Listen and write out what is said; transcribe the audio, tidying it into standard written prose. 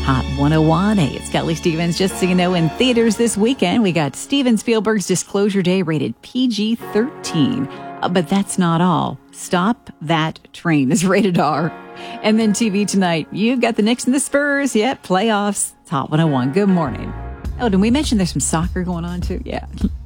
Hot 101. Hey, it's Kelly Stevens. Just so you know, in theaters this weekend, we got Steven Spielberg's Disclosure Day rated PG-13. But that's not all. Stop That Train is rated R. And then TV tonight, you've got the Knicks and the Spurs. Yep, playoffs. It's Hot 101. Good morning. Oh, did we mention there's some soccer going on too? Yeah.